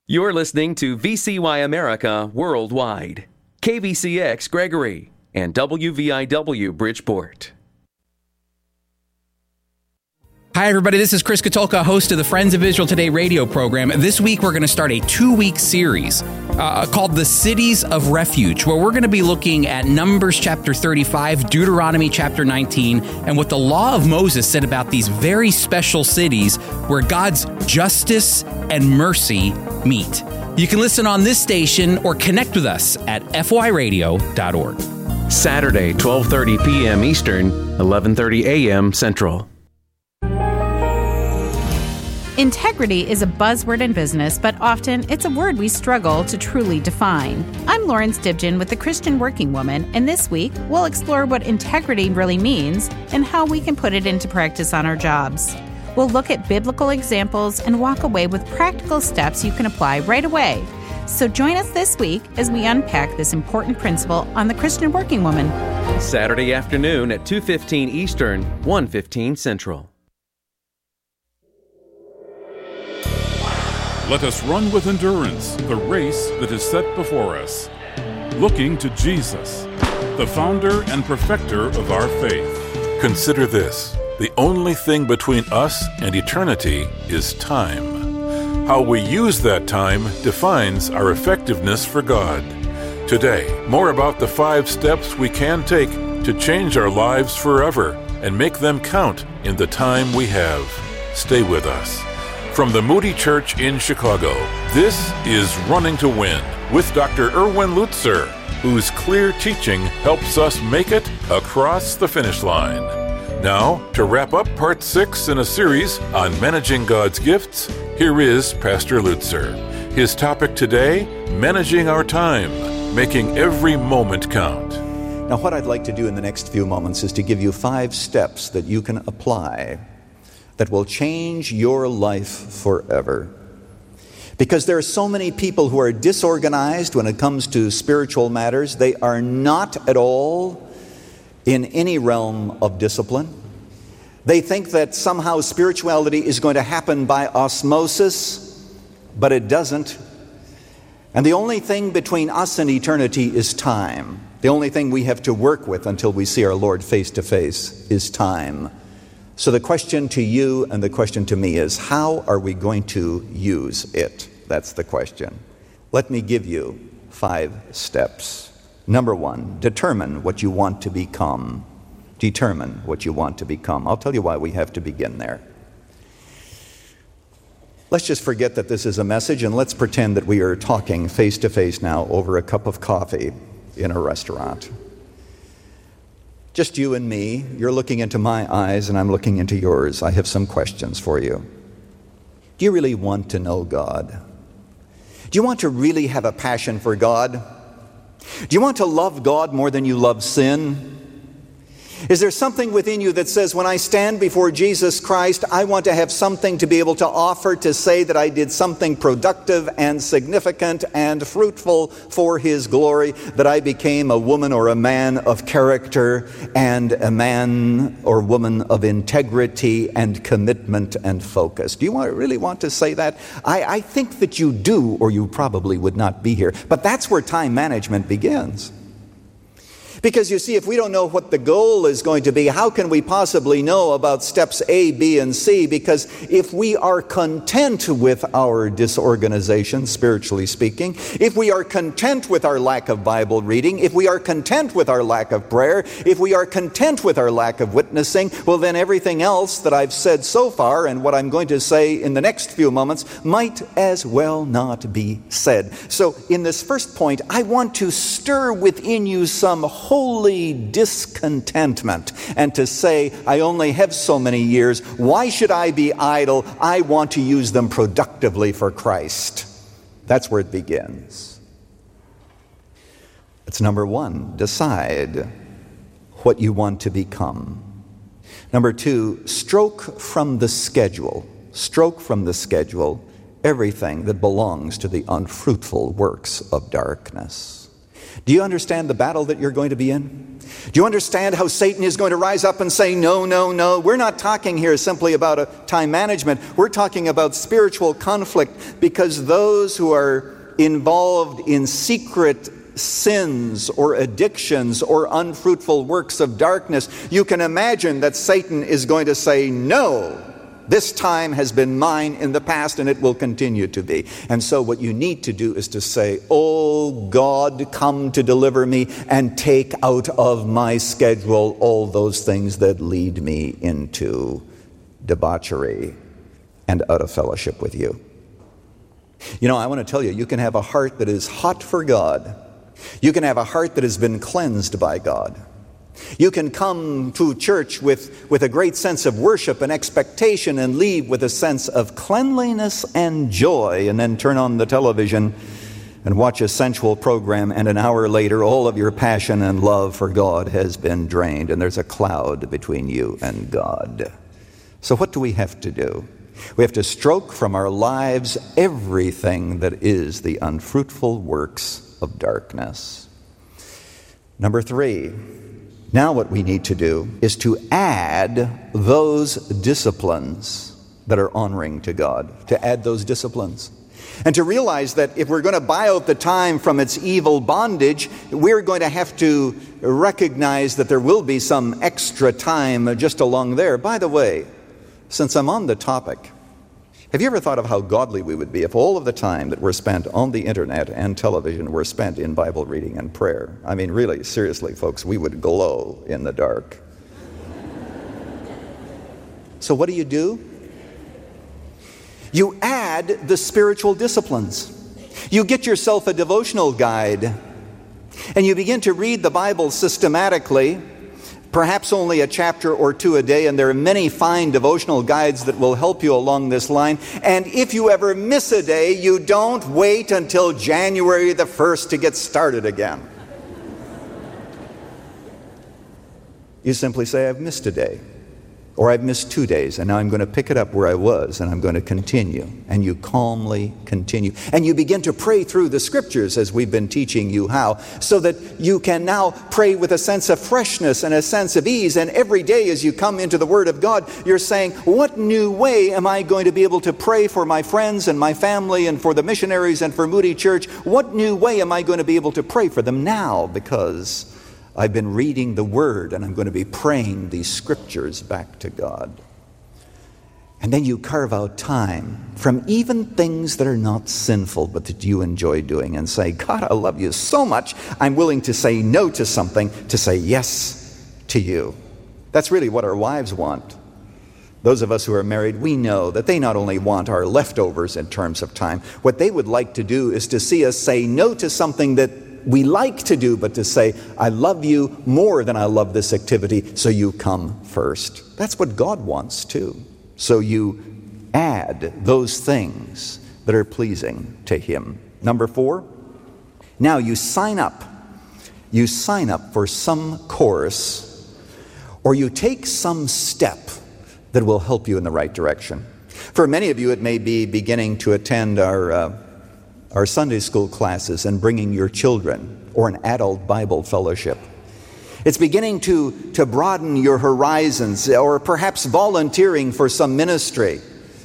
You're listening to VCY America Worldwide, KVCX Gregory, and WVIW Bridgeport. Hi, everybody. This is Chris Katulka, host of the Friends of Israel Today radio program. This week, we're going to start a 2-week series called The Cities of Refuge, where we're going to be looking at Numbers chapter 35, Deuteronomy chapter 19, and what the law of Moses said about these very special cities where God's justice and mercy meet. You can listen on this station or connect with us at fyradio.org. Saturday, 12:30 p.m. Eastern, 11:30 a.m. Central. Integrity is a buzzword in business, but often it's a word we struggle to truly define. I'm Lauren Stibgen with the Christian Working Woman, and this week we'll explore what integrity really means and how we can put it into practice on our jobs. We'll look at biblical examples and walk away with practical steps you can apply right away. So join us this week as we unpack this important principle on the Christian Working Woman. Saturday afternoon at 2:15 Eastern, 1:15 Central. Let us run with endurance the race that is set before us, looking to Jesus, the founder and perfecter of our faith. Consider this: the only thing between us and eternity is time. How we use that time defines our effectiveness for God. Today, more about the 5 steps we can take to change our lives forever and make them count in the time we have. Stay with us. From the Moody Church in Chicago, this is Running to Win with Dr. Erwin Lutzer, whose clear teaching helps us make it across the finish line. Now, to wrap up part 6 in a series on managing God's gifts, here is Pastor Lutzer. His topic today, managing our time, making every moment count. Now, what I'd like to do in the next few moments is to give you 5 steps that you can apply that will change your life forever. Because there are so many people who are disorganized when it comes to spiritual matters. They are not at all in any realm of discipline. They think that somehow spirituality is going to happen by osmosis, but it doesn't. And the only thing between us and eternity is time. The only thing we have to work with until we see our Lord face to face is time. So the question to you and the question to me is, how are we going to use it? That's the question. Let me give you 5 steps. Number 1, determine what you want to become. Determine what you want to become. I'll tell you why we have to begin there. Let's just forget that this is a message and let's pretend that we are talking face to face now over a cup of coffee in a restaurant. Just you and me. You're looking into my eyes and I'm looking into yours. I have some questions for you. Do you really want to know God? Do you want to really have a passion for God? Do you want to love God more than you love sin? Is there something within you that says, when I stand before Jesus Christ, I want to have something to be able to offer to say that I did something productive and significant and fruitful for His glory, that I became a woman or a man of character and a man or woman of integrity and commitment and focus? Do you really want to say that? I think that you do, or you probably would not be here. But that's where time management begins. Because you see, if we don't know what the goal is going to be, how can we possibly know about steps A, B, and C? Because if we are content with our disorganization, spiritually speaking, if we are content with our lack of Bible reading, if we are content with our lack of prayer, if we are content with our lack of witnessing, well then everything else that I've said so far and what I'm going to say in the next few moments might as well not be said. So in this first point, I want to stir within you some holy discontentment and to say, I only have so many years. Why should I be idle? I want to use them productively for Christ. That's where it begins. It's number 1, decide what you want to become. Number 2, stroke from the schedule. Stroke from the schedule everything that belongs to the unfruitful works of darkness. Do you understand the battle that you're going to be in? Do you understand how Satan is going to rise up and say, no, no, no? We're not talking here simply about a time management. We're talking about spiritual conflict, because those who are involved in secret sins or addictions or unfruitful works of darkness, you can imagine that Satan is going to say, no, this time has been mine in the past and it will continue to be. And so what you need to do is to say, oh God, come to deliver me and take out of my schedule all those things that lead me into debauchery and out of fellowship with you. You know, I want to tell you, you can have a heart that is hot for God. You can have a heart that has been cleansed by God. You can come to church with a great sense of worship and expectation and leave with a sense of cleanliness and joy, and then turn on the television and watch a sensual program, and an hour later all of your passion and love for God has been drained and there's a cloud between you and God. So what do we have to do? We have to stroke from our lives everything that is the unfruitful works of darkness. Number 3, now what we need to do is to add those disciplines that are honoring to God, to add those disciplines. And to realize that if we're going to buy out the time from its evil bondage, we're going to have to recognize that there will be some extra time just along there. By the way, since I'm on the topic, have you ever thought of how godly we would be if all of the time that we're spent on the internet and television were spent in Bible reading and prayer? I mean, really, seriously, folks, we would glow in the dark. So what do? You add the spiritual disciplines. You get yourself a devotional guide, and you begin to read the Bible systematically, perhaps only a chapter or two a day, and there are many fine devotional guides that will help you along this line. And if you ever miss a day, you don't wait until January the 1st to get started again. You simply say, I've missed a day, or I've missed 2 days, and now I'm going to pick it up where I was, and I'm going to continue. And you calmly continue. And you begin to pray through the Scriptures, as we've been teaching you how, so that you can now pray with a sense of freshness and a sense of ease. And every day as you come into the Word of God, you're saying, what new way am I going to be able to pray for my friends and my family and for the missionaries and for Moody Church? What new way am I going to be able to pray for them now? Because I've been reading the Word, and I'm going to be praying these Scriptures back to God. And then you carve out time from even things that are not sinful, but that you enjoy doing, and say, God, I love you so much, I'm willing to say no to something, to say yes to you. That's really what our wives want. Those of us who are married, we know that they not only want our leftovers in terms of time, what they would like to do is to see us say no to something that we like to do, but to say, I love you more than I love this activity, so you come first. That's what God wants too. So you add those things that are pleasing to Him. Number 4, now you sign up. You sign up for some course, or you take some step that will help you in the right direction. For many of you, it may be beginning to attend our Sunday school classes and bringing your children, or an adult Bible fellowship. It's beginning to broaden your horizons, or perhaps volunteering for some ministry.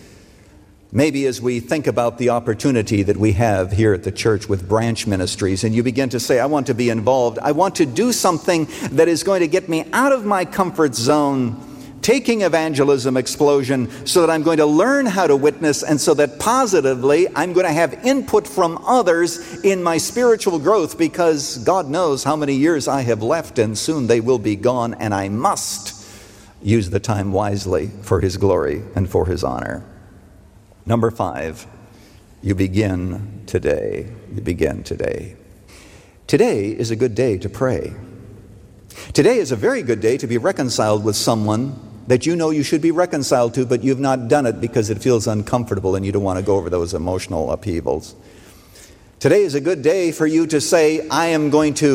Maybe as we think about the opportunity that we have here at the church with branch ministries, and you begin to say, I want to be involved. I want to do something that is going to get me out of my comfort zone, taking Evangelism Explosion, so that I'm going to learn how to witness, and so that positively I'm going to have input from others in my spiritual growth, because God knows how many years I have left, and soon they will be gone, and I must use the time wisely for His glory and for His honor. Number 5, you begin today. You begin today. Today is a good day to pray. Today is a very good day to be reconciled with someone that you know you should be reconciled to, but you've not done it because it feels uncomfortable and you don't want to go over those emotional upheavals. Today is a good day for you to say, I am going to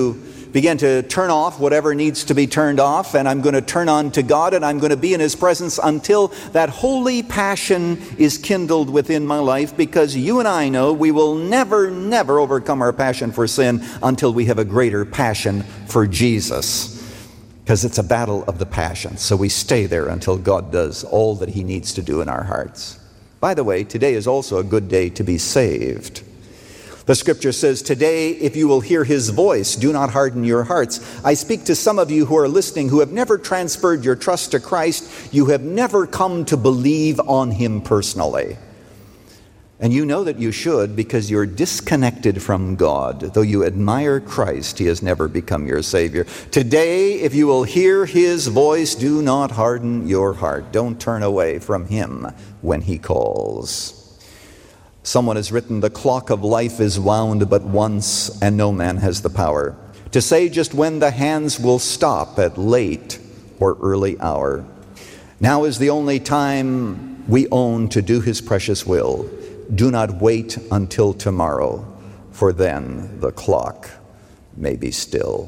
begin to turn off whatever needs to be turned off, and I'm going to turn on to God, and I'm going to be in His presence until that holy passion is kindled within my life, because you and I know we will never overcome our passion for sin until we have a greater passion for Jesus, because it's a battle of the passions. So we stay there until God does all that He needs to do in our hearts. By the way, today is also a good day to be saved. The Scripture says, today, if you will hear His voice, do not harden your hearts. I speak to some of you who are listening who have never transferred your trust to Christ. You have never come to believe on Him personally. And you know that you should, because you're disconnected from God. Though you admire Christ, He has never become your Savior. Today, if you will hear His voice, do not harden your heart. Don't turn away from Him when He calls. Someone has written, the clock of life is wound but once, and no man has the power to say just when the hands will stop at late or early hour. Now is the only time we own to do His precious will. Do not wait until tomorrow, for then the clock may be still.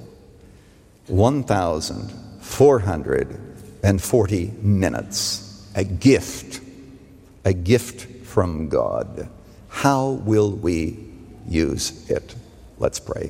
1,440 minutes, a gift from God. How will we use it? Let's pray.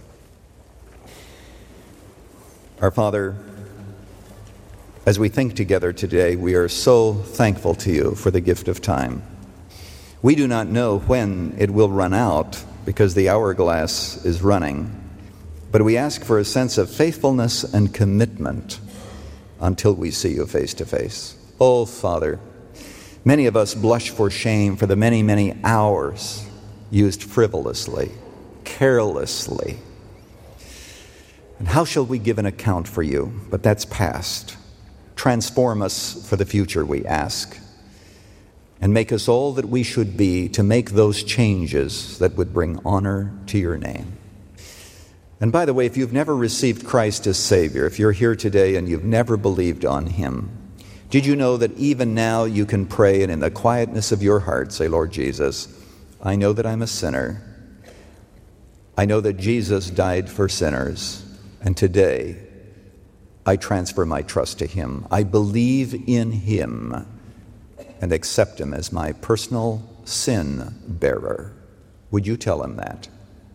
Our Father, as we think together today, we are so thankful to You for the gift of time. We do not know when it will run out, because the hourglass is running, but we ask for a sense of faithfulness and commitment until we see You face to face. Oh, Father, many of us blush for shame for the many hours used frivolously, carelessly. And how shall we give an account for You? But that's past. Transform us for the future, we ask, and make us all that we should be to make those changes that would bring honor to Your name. And by the way, if you've never received Christ as Savior, if you're here today and you've never believed on Him, did you know that even now you can pray and in the quietness of your heart say, Lord Jesus, I know that I'm a sinner. I know that Jesus died for sinners, and today I transfer my trust to Him. I believe in Him and accept Him as my personal sin bearer. Would you tell Him that?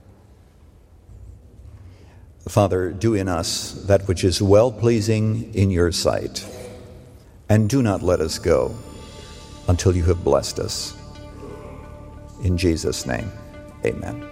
Father, do in us that which is well-pleasing in Your sight, and do not let us go until You have blessed us. In Jesus' name, amen.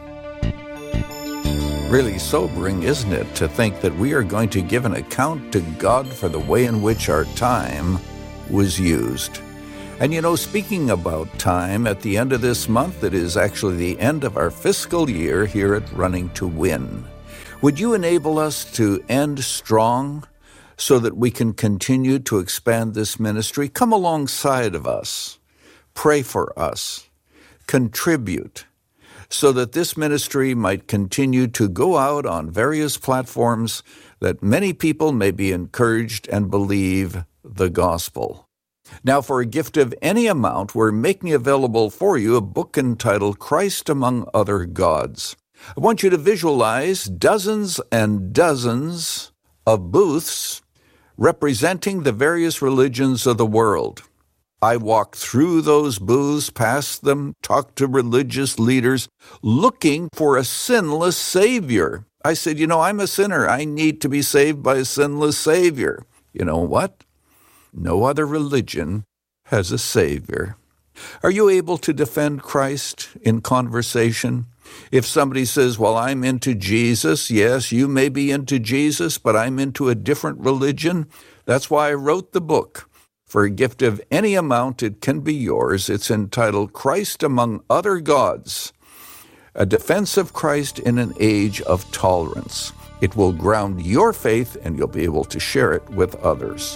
Really sobering, isn't it, to think that we are going to give an account to God for the way in which our time was used. And you know, speaking about time, at the end of this month, it is actually the end of our fiscal year here at Running to Win. Would you enable us to end strong so that we can continue to expand this ministry? Come alongside of us. Pray for us. Contribute so that this ministry might continue to go out on various platforms that many people may be encouraged and believe the gospel. Now, for a gift of any amount, we're making available for you a book entitled Christ Among Other Gods. I want you to visualize dozens and dozens of booths representing the various religions of the world. I walked through those booths, past them, talked to religious leaders, looking for a sinless Savior. I said, you know, I'm a sinner. I need to be saved by a sinless Savior. You know what? No other religion has a Savior. Are you able to defend Christ in conversation? If somebody says, well, I'm into Jesus, yes, you may be into Jesus, but I'm into a different religion. That's why I wrote the book. For a gift of any amount, it can be yours. It's entitled Christ Among Other Gods, a defense of Christ in an age of tolerance. It will ground your faith, and you'll be able to share it with others.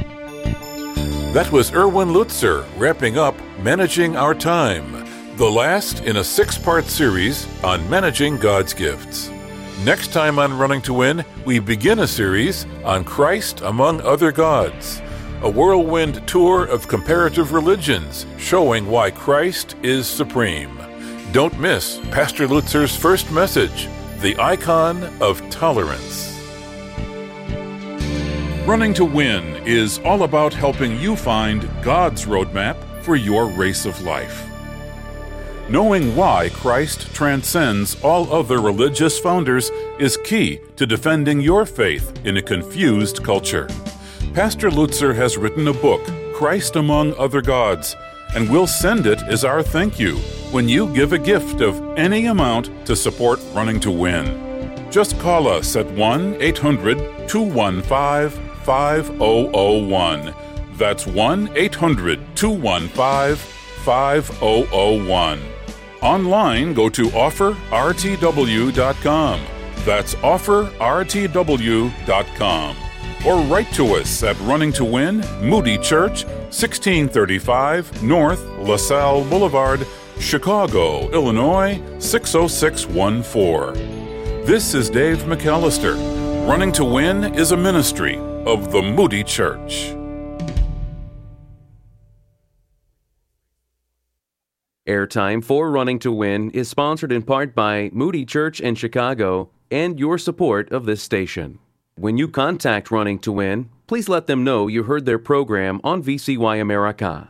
That was Erwin Lutzer wrapping up Managing Our Time, the last in a 6-part series on managing God's gifts. Next time on Running to Win, we begin a series on Christ Among Other Gods, a whirlwind tour of comparative religions showing why Christ is supreme. Don't miss Pastor Lutzer's first message, The Icon of Tolerance. Running to Win is all about helping you find God's roadmap for your race of life. Knowing why Christ transcends all other religious founders is key to defending your faith in a confused culture. Pastor Lutzer has written a book, Christ Among Other Gods, and we'll send it as our thank you when you give a gift of any amount to support Running to Win. Just call us at 1-800-215-5001. That's 1-800-215-5001. Online, go to offerrtw.com. That's offerrtw.com. Or write to us at Running to Win, Moody Church, 1635 North LaSalle Boulevard, Chicago, Illinois, 60614. This is Dave McAllister. Running to Win is a ministry of the Moody Church. Airtime for Running to Win is sponsored in part by Moody Church in Chicago and your support of this station. When you contact Running to Win, please let them know you heard their program on VCY America.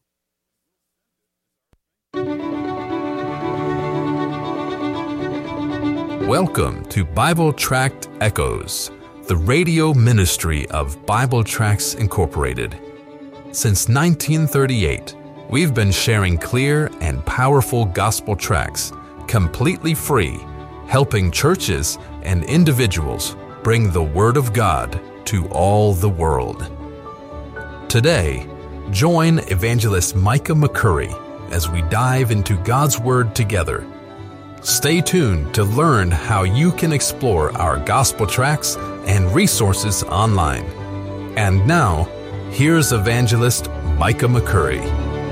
Welcome to Bible Tract Echoes, the radio ministry of Bible Tracts Incorporated. Since 1938, we've been sharing clear and powerful gospel tracts, completely free, helping churches and individuals bring the Word of God to all the world. Today, join Evangelist Micah McCurry as we dive into God's Word together. Stay tuned to learn how you can explore our gospel tracts and resources online. And now, here's Evangelist Micah McCurry.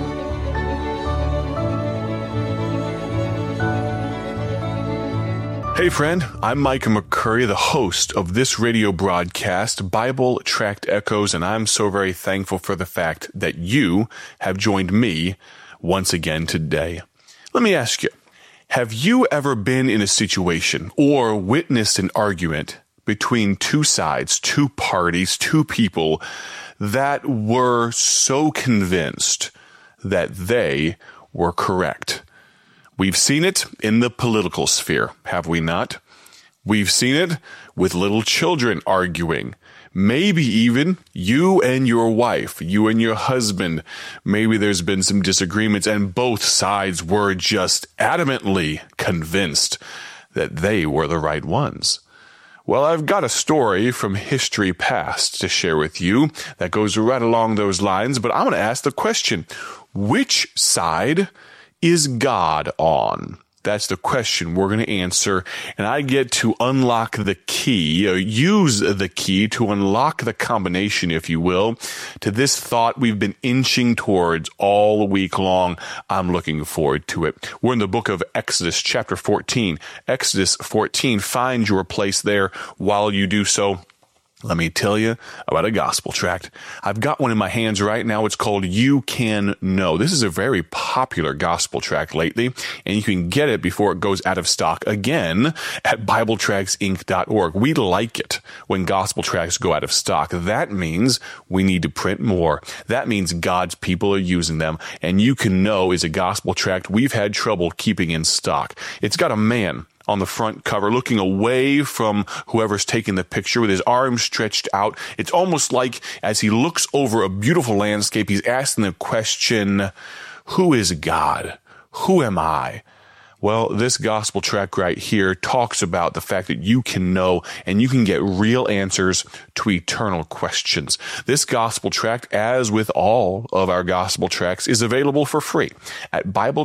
Hey friend, I'm Micah McCurry, the host of this radio broadcast, Bible Tract Echoes, and I'm so very thankful for the fact that you have joined me once again today. Let me ask you, have you ever been in a situation or witnessed an argument between two sides, two parties, two people that were so convinced that they were correct? We've seen it in the political sphere, have we not? We've seen it with little children arguing. Maybe even you and your wife, you and your husband. Maybe there's been some disagreements and both sides were just adamantly convinced that they were the right ones. Well, I've got a story from history past to share with you that goes right along those lines, but I'm going to ask the question, which side is God on? That's the question we're going to answer, and I get to unlock the key, or use the key to unlock the combination, if you will, to this thought we've been inching towards all week long. I'm looking forward to it. We're in the book of Exodus, chapter 14. Exodus 14, find your place there. While you do so, let me tell you about a gospel tract. I've got one in my hands right now. It's called You Can Know. This is a very popular gospel tract lately, and you can get it before it goes out of stock again at BibleTractsInc.org. We like it when gospel tracts go out of stock. That means we need to print more. That means God's people are using them, and You Can Know is a gospel tract we've had trouble keeping in stock. It's got a man on the front cover, looking away from whoever's taking the picture with his arms stretched out. It's almost like as he looks over a beautiful landscape, he's asking the question, who is God? Who am I? Well, this gospel tract right here talks about the fact that you can know and you can get real answers to eternal questions. This gospel tract, as with all of our gospel tracts, is available for free at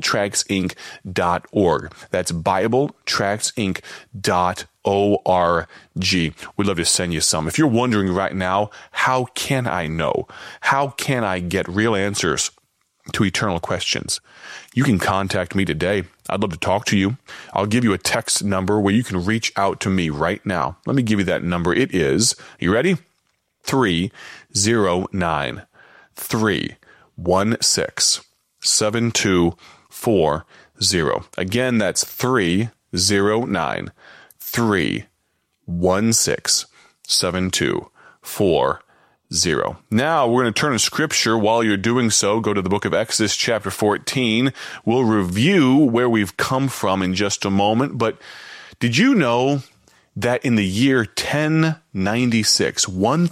BibleTractsInc.org. That's BibleTractsInc.org. We'd love to send you some. If you're wondering right now, how can I know? How can I get real answers to eternal questions? You can contact me today. I'd love to talk to you. I'll give you a text number where you can reach out to me right now. Let me give you that number. It is, you ready? 309-316-7240. Again, that's 309-316-7240. Now, we're going to turn to Scripture. While you're doing so, go to the book of Exodus chapter 14. We'll review where we've come from in just a moment. But did you know that in the year 1096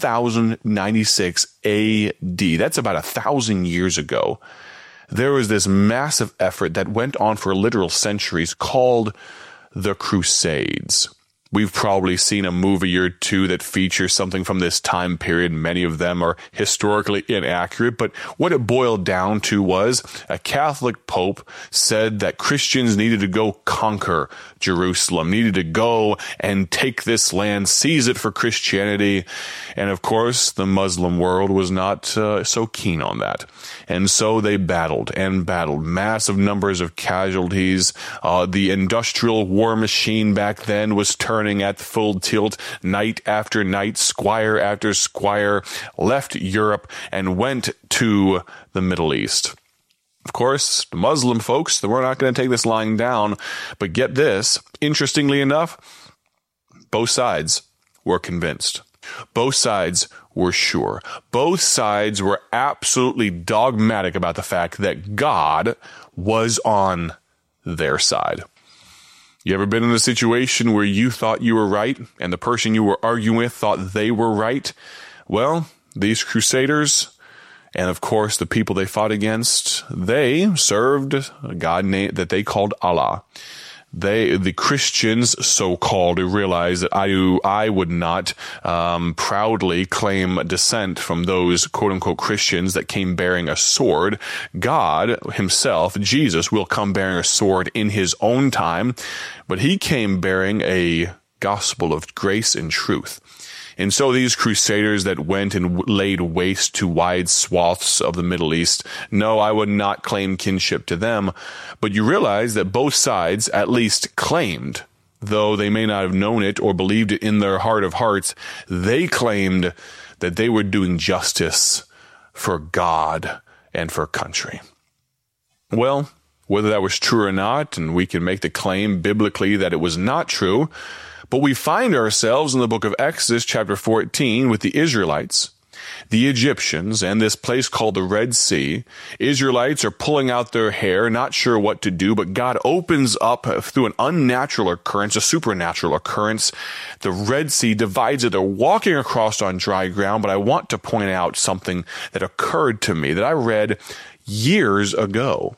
AD, that's about 1,000 years ago, there was this massive effort that went on for literal centuries called the Crusades. We've probably seen a movie or two that features something from this time period. Many of them are historically inaccurate, but what it boiled down to was a Catholic Pope said that Christians needed to go conquer Jerusalem, needed to go and take this land, seize it for Christianity. And of course, the Muslim world was not so keen on that. And so they battled and battled, massive numbers of casualties. The industrial war machine back then was turning at full tilt. Night after night, squire after squire left Europe and went to the Middle East. Of course, the Muslim folks, they were not going to take this lying down. But get this, interestingly enough, both sides were convinced. Both sides were sure. Both sides were absolutely dogmatic about the fact that God was on their side. You ever been in a situation where you thought you were right and the person you were arguing with thought they were right? Well, these crusaders, and of course the people they fought against, they served a god that they called Allah. The Christians, so-called, realized that I would not proudly claim descent from those quote-unquote Christians that came bearing a sword. God himself, Jesus, will come bearing a sword in his own time, but he came bearing a gospel of grace and truth. And so these crusaders that went and laid waste to wide swaths of the Middle East, no, I would not claim kinship to them. But you realize that both sides at least claimed, though they may not have known it or believed it in their heart of hearts, they claimed that they were doing justice for God and for country. Well, whether that was true or not, and we can make the claim biblically that it was not true, but we find ourselves in the book of Exodus chapter 14 with the Israelites, the Egyptians, and this place called the Red Sea. Israelites are pulling out their hair, not sure what to do, but God opens up through an unnatural occurrence, a supernatural occurrence. The Red Sea divides it. They're walking across on dry ground, but I want to point out something that occurred to me that I read years ago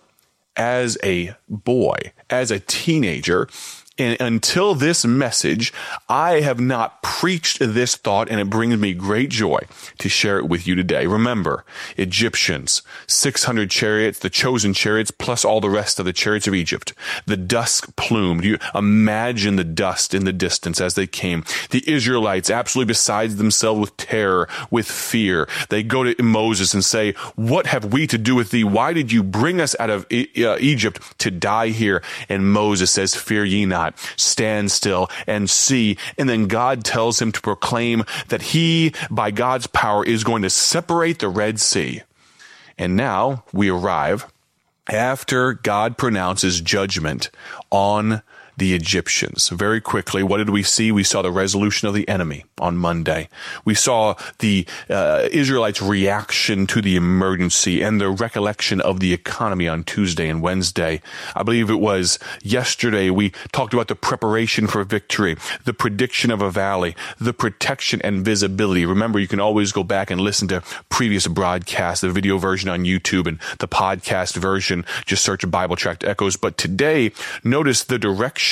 as a boy, as a teenager. And until this message, I have not preached this thought, and it brings me great joy to share it with you today. Remember, Egyptians, 600 chariots, the chosen chariots, plus all the rest of the chariots of Egypt. The dusk plumed. You imagine the dust in the distance as they came. The Israelites, absolutely beside themselves with terror, with fear. They go to Moses and say, "What have we to do with thee? Why did you bring us out of Egypt to die here?" And Moses says, "Fear ye not. Stand still and see." And then God tells him to proclaim that he, by God's power, is going to separate the Red Sea. And now we arrive after God pronounces judgment on the Egyptians. Very quickly, what did we see? We saw the resolution of the enemy on Monday. We saw the Israelites' reaction to the emergency and the recollection of the economy on Tuesday and Wednesday. I believe it was yesterday we talked about the preparation for victory, the prediction of a valley, the protection and visibility. Remember, you can always go back and listen to previous broadcasts, the video version on YouTube and the podcast version. Just search Bible Tract Echoes. But today, notice the direction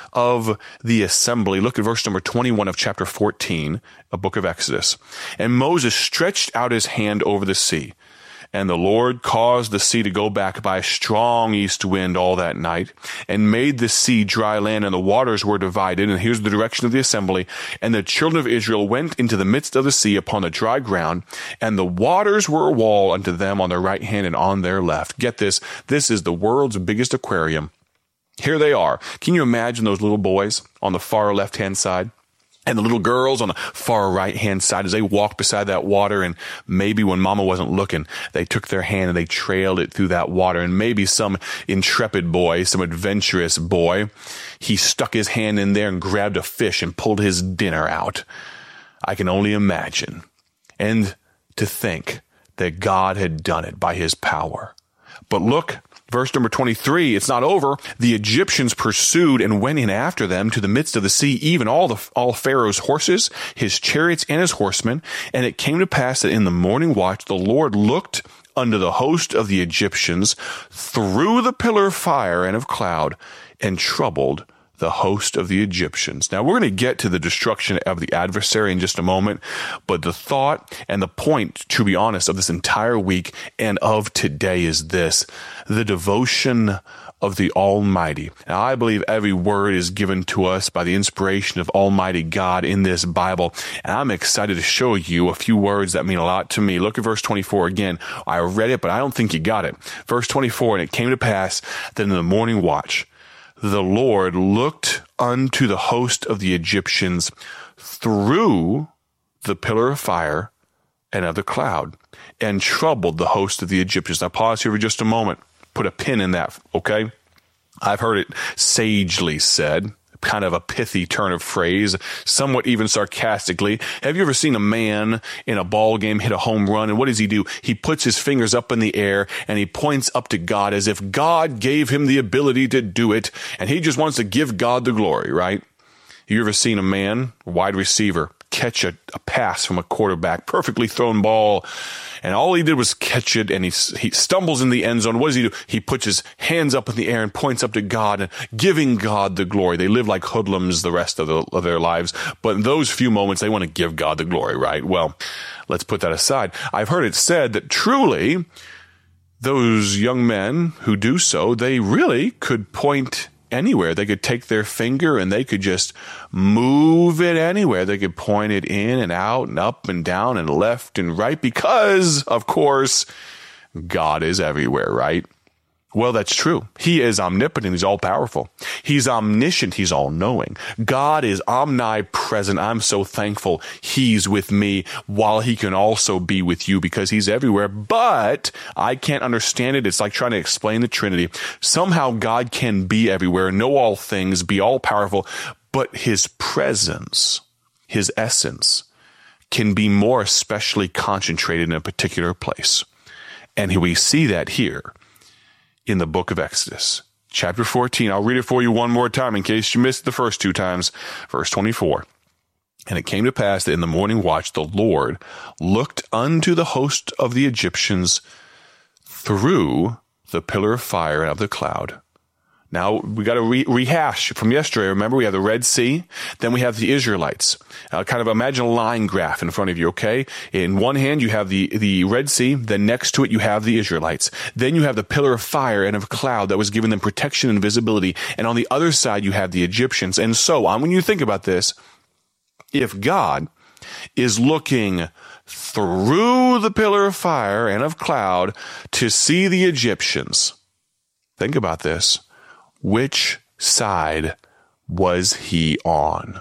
of the assembly. Look at verse number 21 of chapter 14, a book of Exodus. "And Moses stretched out his hand over the sea, and the Lord caused the sea to go back by a strong east wind all that night, and made the sea dry land, and the waters were divided." And here's the direction of the assembly. "And the children of Israel went into the midst of the sea upon the dry ground, and the waters were a wall unto them on their right hand and on their left." Get this. This is the world's biggest aquarium. Here they are. Can you imagine those little boys on the far left-hand side and the little girls on the far right-hand side as they walked beside that water, and maybe when mama wasn't looking, they took their hand and they trailed it through that water, and maybe some intrepid boy, some adventurous boy, he stuck his hand in there and grabbed a fish and pulled his dinner out. I can only imagine. And to think that God had done it by his power. But look, verse number 23, it's not over. The Egyptians pursued and went in after them to the midst of the sea, even all Pharaoh's horses, his chariots, and his horsemen. And it came to pass that in the morning watch, the Lord looked unto the host of the Egyptians through the pillar of fire and of cloud, and troubled the host of the Egyptians. Now, we're going to get to the destruction of the adversary in just a moment, but the thought and the point, to be honest, of this entire week and of today is this: the devotion of the Almighty. Now, I believe every word is given to us by the inspiration of Almighty God in this Bible, and I'm excited to show you a few words that mean a lot to me. Look at verse 24 again. I read it, but I don't think you got it. Verse 24, and it came to pass that in the morning watch, the Lord looked unto the host of the Egyptians through the pillar of fire and of the cloud, and troubled the host of the Egyptians. Now pause here for just a moment. Put a pin in that, okay? I've heard it sagely said, kind of a pithy turn of phrase, somewhat even sarcastically. Have you ever seen a man in a ball game hit a home run? And what does he do? He puts his fingers up in the air and he points up to God as if God gave him the ability to do it. And he just wants to give God the glory, right? You ever seen a man, wide receiver, catch a pass from a quarterback, perfectly thrown ball, and all he did was catch it, and he stumbles in the end zone. What does he do? He puts his hands up in the air and points up to God, and giving God the glory. They live like hoodlums the rest of their lives, but in those few moments, they want to give God the glory, right? Well, let's put that aside. I've heard it said that truly, those young men who do so, they really could point anywhere. They could take their finger and they could just move it anywhere. They could point it in and out and up and down and left and right because, of course, God is everywhere, right? Well, that's true. He is omnipotent. He's all-powerful. He's omniscient. He's all-knowing. God is omnipresent. I'm so thankful he's with me while he can also be with you because he's everywhere. But I can't understand it. It's like trying to explain the Trinity. Somehow God can be everywhere, know all things, be all-powerful, but his presence, his essence, can be more especially concentrated in a particular place. And we see that here in the book of Exodus, chapter 14. I'll read it for you one more time in case you missed the first two times. Verse 24. And it came to pass that in the morning watch, the Lord looked unto the host of the Egyptians through the pillar of fire and of the cloud. Now, we got to rehash from yesterday. Remember, we have the Red Sea. Then we have the Israelites. Kind of imagine a line graph in front of you, okay? In one hand, you have the Red Sea. Then next to it, you have the Israelites. Then you have the pillar of fire and of cloud that was giving them protection and visibility. And on the other side, you have the Egyptians. And so on, when you think about this, if God is looking through the pillar of fire and of cloud to see the Egyptians, think about this. Which side was he on?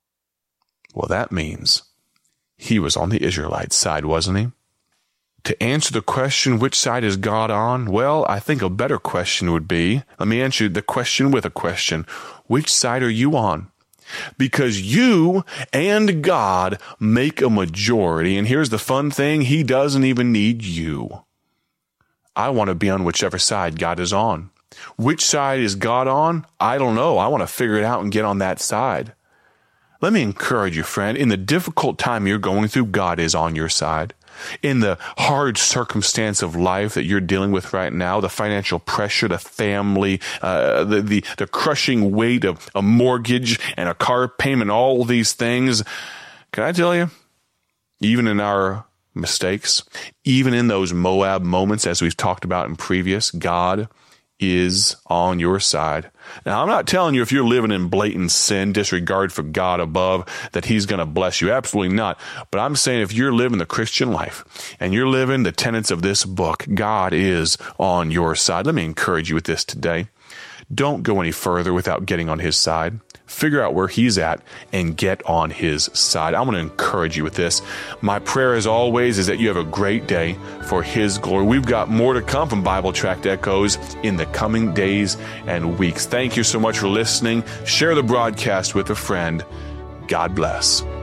Well, that means he was on the Israelite side, wasn't he? To answer the question, which side is God on? Well, I think a better question would be, let me answer the question with a question. Which side are you on? Because you and God make a majority, and here's the fun thing, he doesn't even need you. I want to be on whichever side God is on. Which side is God on? I don't know. I want to figure it out and get on that side. Let me encourage you, friend. In the difficult time you're going through, God is on your side. In the hard circumstance of life that you're dealing with right now, the financial pressure, the family, the crushing weight of a mortgage and a car payment, all these things, can I tell you, even in our mistakes, even in those Moab moments, as we've talked about in previous, God is on your side. Now, I'm not telling you if you're living in blatant sin, disregard for God above, that he's going to bless you. Absolutely not. But I'm saying if you're living the Christian life and you're living the tenets of this book, God is on your side. Let me encourage you with this today. Don't go any further without getting on his side. Figure out where he's at and get on his side. I'm going to encourage you with this. My prayer, as always, is that you have a great day for his glory. We've got more to come from Bible Tract Echoes in the coming days and weeks. Thank you so much for listening. Share the broadcast with a friend. God bless.